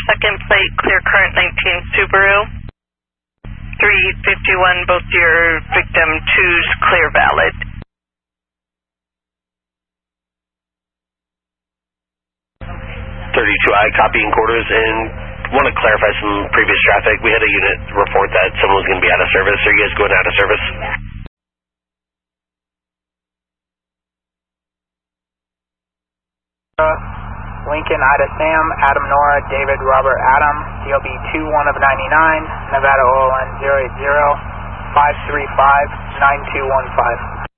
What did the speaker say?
second plate, clear current 19 Subaru. 351, both your victim 2's clear valid. 32I, copying quarters, and want to clarify some previous traffic. We had a unit report that someone was going to be out of service. Are you guys going out of service? Lincoln, Ida Sam, Adam Nora, David Robert Adam, DLB 21 of 99, Nevada OLN 080 535 9215.